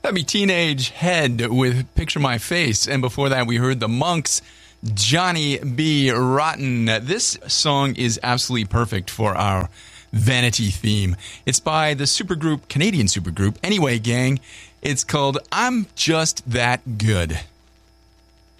That'd be Teenage Head with Picture My Face. And before that, we heard the Monks, Johnny B. Rotten. This song is absolutely perfect for our vanity theme. It's by the supergroup, Canadian supergroup, Anyway Gang. It's called I'm Just That Good.